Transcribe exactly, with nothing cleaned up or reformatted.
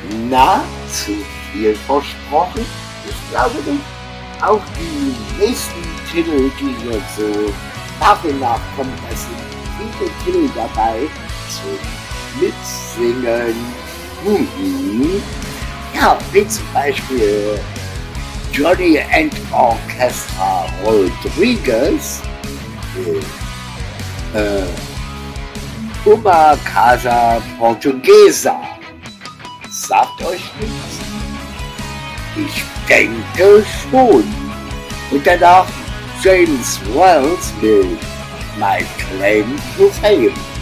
Na, zu viel versprochen? Ich glaube nicht. Auch die nächsten Titel, die jetzt so nach und nach kommen, da sind viele Titel dabei zum Mitsingen. Mhm. Ja, wie zum Beispiel Johnny and Orchestra Rodriguez, äh, Uma Casa Portuguesa. Sagt euch nichts? Ich denke schon. Und danach James Wells mit My Claim to Fame.